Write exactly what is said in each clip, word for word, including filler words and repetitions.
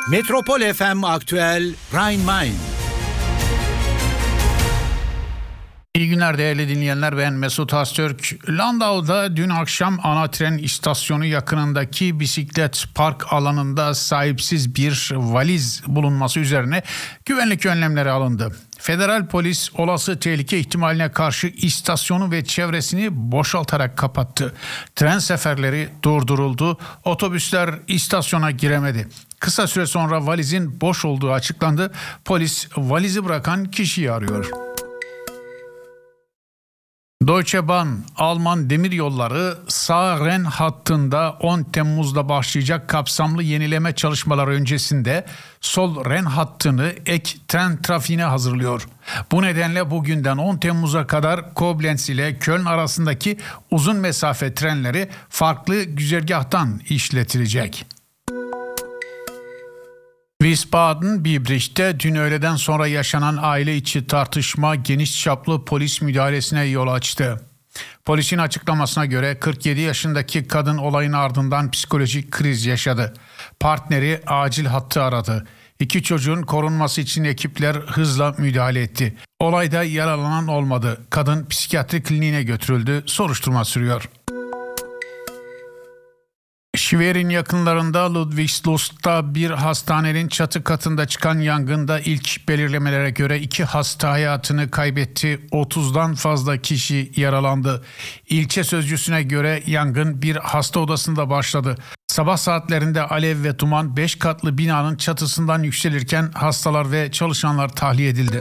Metropol F M Aktüel Rhein-Main. İyi günler değerli dinleyenler, ben Mesut Astürk. Landau'da dün akşam ana tren istasyonu yakınındaki bisiklet park alanında sahipsiz bir valiz bulunması üzerine güvenlik önlemleri alındı. Federal polis olası tehlike ihtimaline karşı istasyonu ve çevresini boşaltarak kapattı. Tren seferleri durduruldu, otobüsler istasyona giremedi. Kısa süre sonra valizin boş olduğu açıklandı. Polis valizi bırakan kişiyi arıyor. Deutsche Bahn, Alman demiryolları sağ Ren hattında on Temmuz'da başlayacak kapsamlı yenileme çalışmaları öncesinde sol Ren hattını ek tren trafiğine hazırlıyor. Bu nedenle bugünden on Temmuz'a kadar Koblenz ile Köln arasındaki uzun mesafe trenleri farklı güzergahtan işletilecek. Wiesbaden-Biebrich'te dün öğleden sonra yaşanan aile içi tartışma geniş çaplı polis müdahalesine yol açtı. Polisin açıklamasına göre kırk yedi yaşındaki kadın olayın ardından psikolojik kriz yaşadı. Partneri acil hattı aradı. İki çocuğun korunması için ekipler hızla müdahale etti. Olayda yaralanan olmadı. Kadın psikiyatri kliniğine götürüldü. Soruşturma sürüyor. Schwerin yakınlarında Ludwigslust'ta bir hastanenin çatı katında çıkan yangında ilk belirlemelere göre iki hasta hayatını kaybetti. otuzdan fazla kişi yaralandı. İlçe sözcüsüne göre yangın bir hasta odasında başladı. Sabah saatlerinde alev ve duman beş katlı binanın çatısından yükselirken hastalar ve çalışanlar tahliye edildi.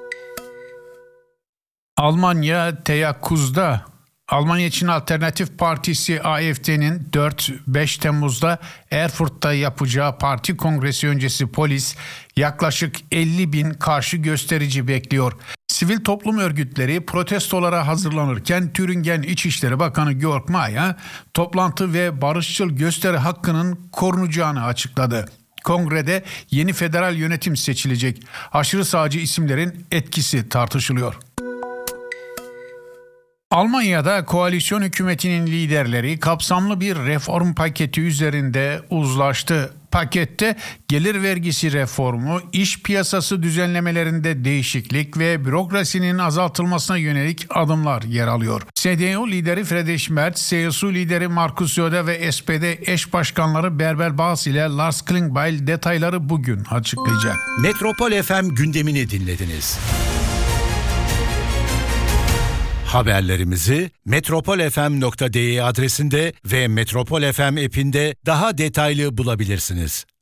Almanya teyakkuzda. Almanya için Alternatif Partisi A F D'nin dört beş Temmuz'da Erfurt'ta yapacağı parti kongresi öncesi polis yaklaşık elli bin karşı gösterici bekliyor. Sivil toplum örgütleri protestolara hazırlanırken Thüringen İçişleri Bakanı Georg Mayer toplantı ve barışçıl gösteri hakkının korunacağını açıkladı. Kongrede yeni federal yönetim seçilecek. Aşırı sağcı isimlerin etkisi tartışılıyor. Almanya'da koalisyon hükümetinin liderleri kapsamlı bir reform paketi üzerinde uzlaştı. Pakette gelir vergisi reformu, iş piyasası düzenlemelerinde değişiklik ve bürokrasinin azaltılmasına yönelik adımlar yer alıyor. C D U lideri Friedrich Merz, C S U lideri Markus Söder ve S P D eş başkanları Bärbel Bas ile Lars Klingbeil detayları bugün açıklayacak. Metropol F M gündemini dinlediniz. Haberlerimizi metropol f m nokta d e adresinde ve Metropol F M app'inde daha detaylı bulabilirsiniz.